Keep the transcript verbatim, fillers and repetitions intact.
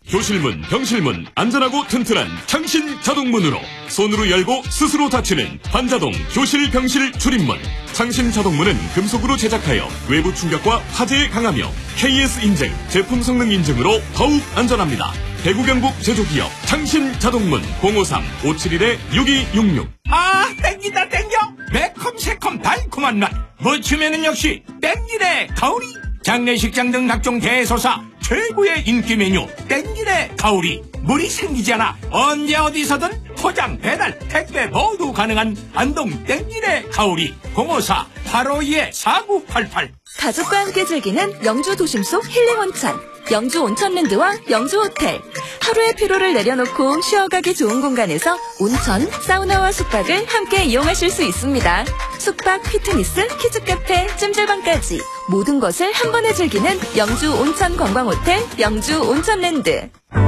교실문, 병실문 안전하고 튼튼한 창신 자동문으로 손으로 열고 스스로 닫히는 반자동 교실, 병실 출입문. 창신 자동문은 금속으로 제작하여 외부 충격과 화재에 강하며 케이에스 인증, 제품 성능 인증으로 더욱 안전합니다. 대구 경북 제조기업 창신 자동문 공오삼 오칠일 육이육육. 아, 땡기다 땡겨. 매콤새콤 달콤한 맛. 무침에는 역시 땡기네 가오리. 장례식장 등 각종 대소사 최고의 인기 메뉴 땡기네 가오리. 물이 생기지 않아 언제 어디서든 포장, 배달, 택배 모두 가능한 안동 땡기네 가오리. 공오사 팔오이 사구팔팔. 가족과 함께 즐기는 영주 도심 속 힐링 온천, 영주 온천랜드와 영주 호텔. 하루의 피로를 내려놓고 쉬어가기 좋은 공간에서 온천, 사우나와 숙박을 함께 이용하실 수 있습니다. 숙박, 피트니스, 키즈카페, 찜질방까지 모든 것을 한 번에 즐기는 영주 온천 관광호텔 영주 온천랜드.